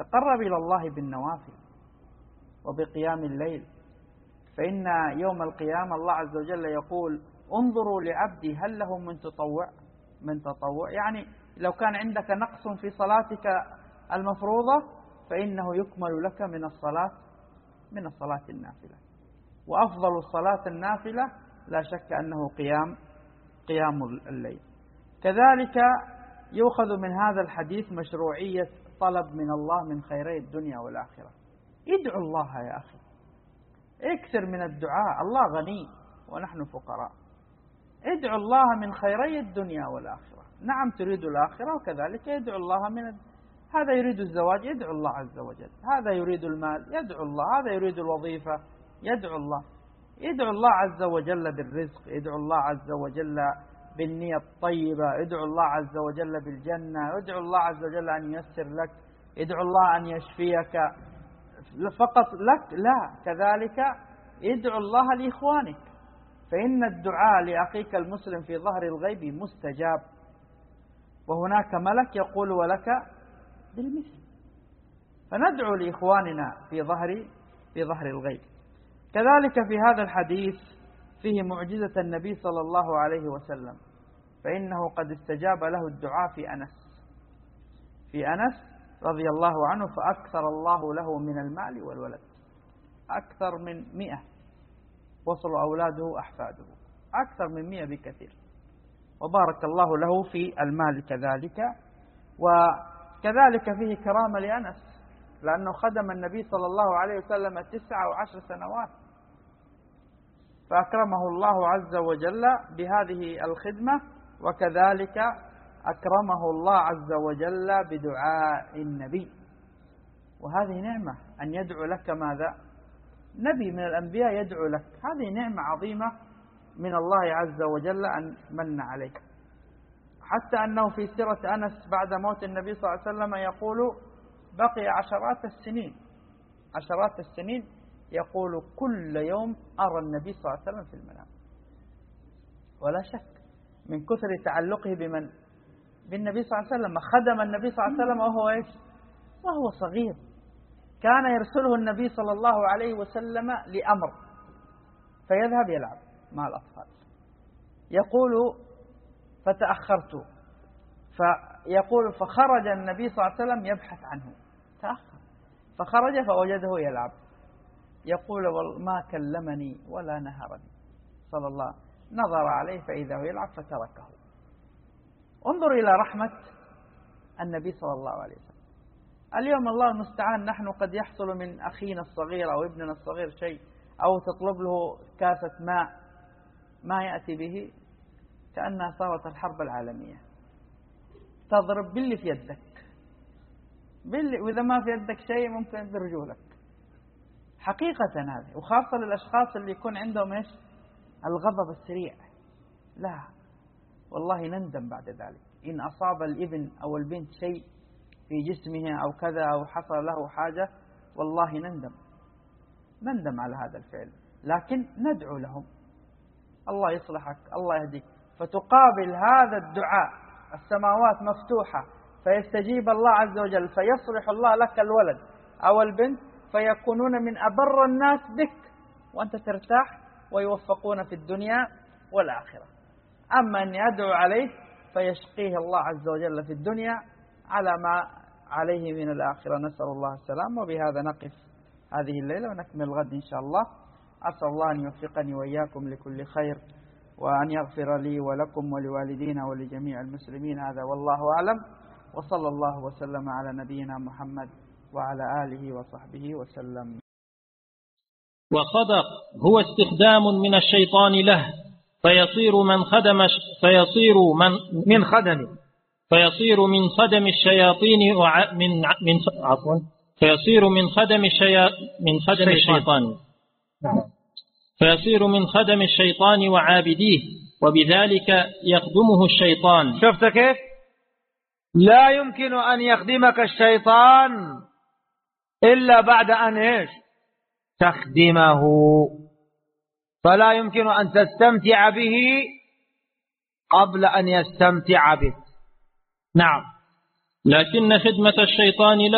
تقرب إلى الله بالنوافل وبقيام الليل، فإن يوم القيامة الله عز وجل يقول انظروا لعبدي هل له من تطوع، يعني لو كان عندك نقص في صلاتك المفروضة فإنه يكمل لك من الصلاة النافلة. وأفضل الصلاة النافلة لا شك أنه قيام الليل. كذلك يؤخذ من هذا الحديث مشروعية طلب من الله من خيري الدنيا والآخرة. ادعو الله يا أخي، اكثر من الدعاء، الله غني ونحن فقراء. ادعو الله من خيري الدنيا والآخرة. نعم تريد الآخرة، وكذلك يدعو الله هذا يريد الزواج يدعو الله عز وجل، هذا يريد المال يدعو الله، هذا يريد الوظيفة يدعو الله. يدعو الله عز وجل بالرزق، يدعو الله عز وجل بالنية الطيبة، يدعو الله عز وجل بالجنة، يدعو الله عز وجل أن ييسر لك، يدعو الله أن يشفيك فقط لك، لا، كذلك يدعو الله لإخوانك، فإن الدعاء لأخيك المسلم في ظهر الغيب مستجاب، وهناك ملك يقول ولك بالمثل. فندعو لإخواننا في ظهر الغيب. كذلك في هذا الحديث فيه معجزة النبي صلى الله عليه وسلم، فإنه قد استجاب له الدعاء في أنس رضي الله عنه، فأكثر الله له من المال والولد، أكثر من 100، وصل أولاده أحفاده أكثر من 100 بكثير، وبارك الله له في المال كذلك. وكذلك فيه كرامة لأنس، لأنه خدم النبي صلى الله عليه وسلم 9 و10 سنوات، فأكرمه الله عز وجل بهذه الخدمة، وكذلك أكرمه الله عز وجل بدعاء النبي. وهذه نعمة أن يدعو لك ماذا؟ نبي من الأنبياء يدعو لك، هذه نعمة عظيمة من الله عز وجل أن من عليك. حتى أنه في سيرة أنس بعد موت النبي صلى الله عليه وسلم يقول بقي عشرات السنين يقول كل يوم أرى النبي صلى الله عليه وسلم في المنام. ولا شك من كثر تعلقه بالنبي صلى الله عليه وسلم، خدم النبي صلى الله عليه وسلم وهو صغير، كان يرسله النبي صلى الله عليه وسلم لأمر فيذهب يلعب مع الأطفال، يقول فتأخرت، فيقول فخرج النبي صلى الله عليه وسلم يبحث عنه، تأخر فخرج فوجده يلعب، يقول ما كلمني ولا نهرني صلى الله، نظر عليه فإذا هو يلعب فتركه. انظر إلى رحمة النبي صلى الله عليه وسلم. اليوم الله المستعان نحن قد يحصل من أخينا الصغير أو ابننا الصغير شيء، أو تطلب له كاسة ماء ما يأتي به، كأنها صارت الحرب العالمية، تضرب باللي في يدك، وإذا ما في يدك شيء ممكن برجولك حقيقة هذه. وخاصة للأشخاص اللي يكون عندهم الغضب السريع، لا والله نندم بعد ذلك إن أصاب الابن أو البنت شيء في جسمه أو كذا أو حصل له حاجة، والله نندم على هذا الفعل، لكن ندعو لهم الله يصلحك الله يهديك، فتقابل هذا الدعاء السماوات مفتوحة فيستجيب الله عز وجل، فيصلح الله لك الولد أو البنت فيكونون من أبر الناس بك، وأنت ترتاح ويوفقون في الدنيا والآخرة. أما أني أدعو عليه فيشقيه الله عز وجل في الدنيا على ما عليه من الآخرة، نسأل الله السلام. وبهذا نقف هذه الليلة ونكمل الغد إن شاء الله. أسأل الله أن يوفقني وإياكم لكل خير، وأن يغفر لي ولكم ولوالدينا ولجميع المسلمين. هذا والله أعلم، وصلى الله وسلم على نبينا محمد وعلى آله وصحبه وسلم. وصدق هو استخدام من الشيطان له، فيصير من خدم الشياطين فيصير من خدم الشيطان وعابديه، وبذلك يخدمه الشيطان. شفت كيف؟ لا يمكن أن يخدمك الشيطان إلا بعد أن تخدمه، فلا يمكن أن تستمتع به قبل أن يستمتع بك. نعم. لكن خدمة الشيطان لا